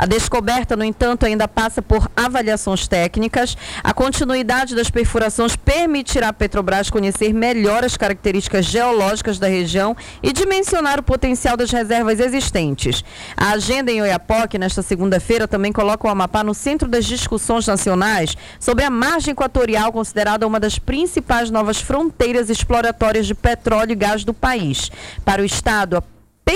descoberta, no entanto, ainda passa por avaliações técnicas. A continuidade das perfurações permitirá à Petrobras conhecer melhor as características geológicas da região e dimensionar o potencial das reservas existentes. A agenda em Oiapoque, nesta segunda-feira, também coloca o Amapá no centro das discussões nacionais sobre a margem equatorial, considerada uma das principais novas fronteiras exploratórias de petróleo e gás do país. Para o Estado,